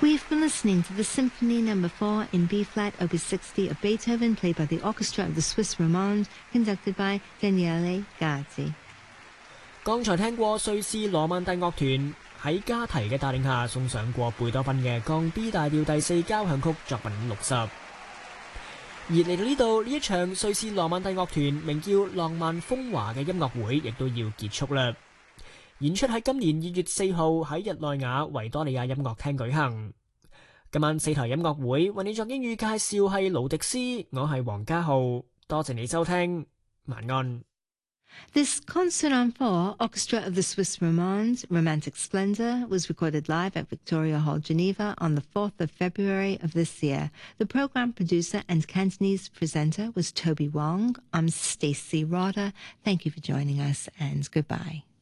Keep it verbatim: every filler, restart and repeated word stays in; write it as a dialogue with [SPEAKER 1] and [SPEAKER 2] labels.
[SPEAKER 1] We've been listening to the Symphony Number Four in B Flat, Opus sixty of Beethoven, played by the Orchestra of the Swiss Romande, conducted by Daniele Gazzi.
[SPEAKER 2] 剛才聽過瑞士羅曼蒂樂團喺加提嘅帶領下送上過貝多芬嘅降 B 大調第四交響曲作品六十。而嚟到呢度，呢一場瑞士羅曼蒂樂團名叫《浪漫風華》嘅音樂會亦都要結束啦。演出喺今年二月四號喺日內瓦維多利亞音樂廳舉行。今晚四台音樂會為你作英語介紹係勞迪斯，我係黃家浩，多謝你收聽，晚安。
[SPEAKER 1] This Concert on Four, Orchestra of the Swiss Romande, Romantic Splendor, was recorded live at Victoria Hall, Geneva on the fourth of February of this year. The program producer and Cantonese presenter was Toby Wong. I'm Stacey Rotter. Thank you for joining us, and goodbye.